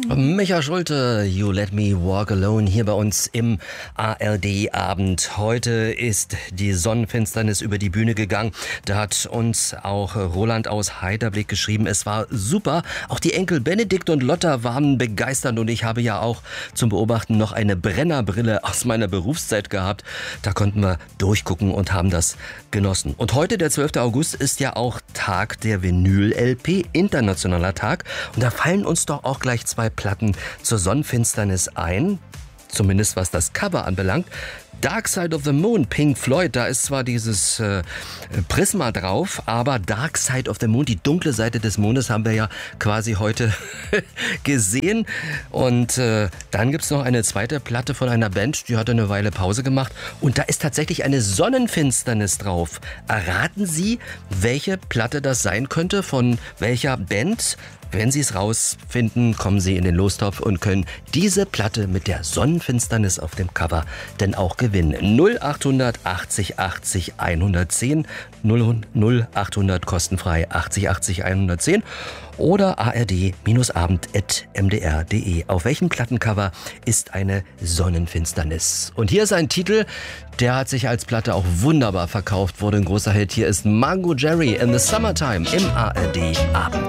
Micha Schulte, You Let Me Walk Alone, hier bei uns im ARD-Abend. Heute ist die Sonnenfinsternis über die Bühne gegangen. Da hat uns auch Roland aus Heiderblick geschrieben, es war super. Auch die Enkel Benedikt und Lotta waren begeistert und ich habe ja auch zum Beobachten noch eine Brennerbrille aus meiner Berufszeit gehabt. Da konnten wir durchgucken und haben das genossen. Und heute, der 12. August, ist ja auch Tag der Vinyl-LP, internationaler Tag. Und da fallen uns doch auch gleich zwei Platten zur Sonnenfinsternis ein, zumindest was das Cover anbelangt. Dark Side of the Moon, Pink Floyd, da ist zwar dieses Prisma drauf, aber Dark Side of the Moon, die dunkle Seite des Mondes, haben wir ja quasi heute gesehen. Und dann gibt's noch eine zweite Platte von einer Band, die hatte eine Weile Pause gemacht. Und da ist tatsächlich eine Sonnenfinsternis drauf. Erraten Sie, welche Platte das sein könnte, von welcher Band? Wenn Sie es rausfinden, kommen Sie in den Lostopf und können diese Platte mit der Sonnenfinsternis auf dem Cover denn auch gewinnen. 0800 80 80 110, 0800 kostenfrei 80 80 110 oder ard-abend@mdr.de. Auf welchem Plattencover ist eine Sonnenfinsternis? Und hier ist ein Titel, der hat sich als Platte auch wunderbar verkauft, wurde ein großer Hit. Hier ist Mango Jerry in the Summertime im ARD-Abend.